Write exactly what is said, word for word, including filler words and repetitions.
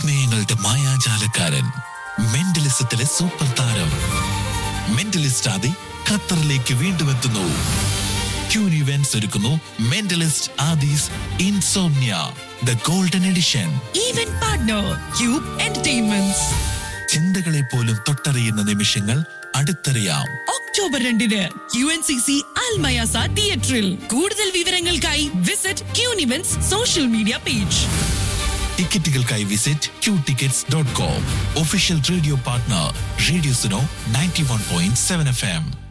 വിസ്മയങ്ങളുടെ മായാജാലക്കാരൻ, മെന്റലിസത്തിലെ super താരം mentalist ആദി ഖത്തറിലേക്ക് വീണ്ടും എത്തുന്നു. ക്യൂൻ ഇവന്റ്സ് ഒരുക്കുന്നു mentalist Aadhi's insomnia the golden edition. Event partner cube entertainments. ചിന്തകളെ പോലും തൊട്ടറിയുന്ന നിമിഷങ്ങൾ അടുത്തറിയാം. ഒക്ടോബർ രണ്ടിന് ക്യു എൻ സി സി അൽമയാസ തിയേറ്ററിൽ. കൂടുതൽ വിവരങ്ങൾക്കായി visit queen events social media page. ടിക്കറ്റുകൾക്കായി visit Q tickets dot com. Official radio partner radio Suno ninety one point seven F M.